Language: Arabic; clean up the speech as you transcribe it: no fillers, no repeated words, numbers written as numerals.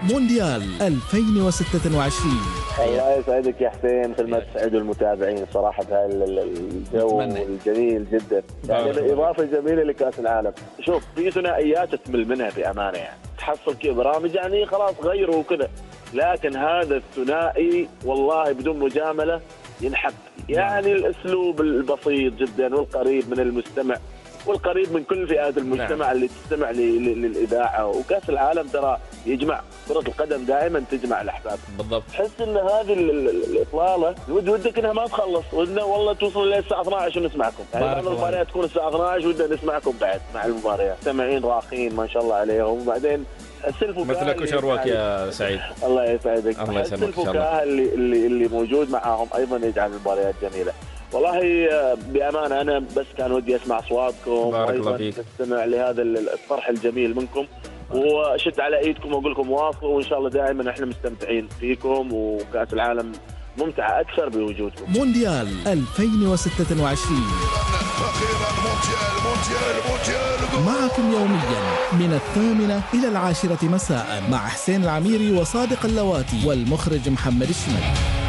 مونديال 2026. الله يسعدك يا حسين، مثل ما تسعدوا المتابعين صراحه الجو الجميل جدا، يعني اضافه جميله لكاس العالم. شوف في ثنائيات تمل منها بامانه، يعني تحصل كذا برامج يعني خلاص غيروا وكذا، لكن هذا الثنائي والله بدون مجامله ينحب، يعني الاسلوب البسيط جدا والقريب من المستمع والقريب من كل فئات المجتمع اللي تستمع للاذاعه. وكاس العالم ترى يجمع، كره القدم دائما تجمع الاحباب. بالضبط. تحس ان هذه الاطلاله ودك انها ما تخلص، ودنا والله توصل للساعه 12 ونسمعكم، يعني بعض المباريات تكون الساعه 12 ودنا نسمعكم بعد مع المباريات. مستمعين راقين ما شاء الله عليهم، وبعدين مثلك وشروك يا سعيد. الله يسعدك. الله يسلمك. الفكاهه اللي موجود معاهم ايضا يجعل المباريات جميله. والله بامانه انا بس كان ودي اسمع اصواتكم وايضا استمع لهذا الطرح الجميل منكم، واشد على ايدكم واقول لكم واصلوا، وان شاء الله دائما احنا مستمتعين فيكم، وكاس العالم ممتعه اكثر بوجودكم. مونديال 2026 معكم يوميا من 8 إلى 10 مساء مع حسين العميري وصادق اللواتي والمخرج محمد الشمال.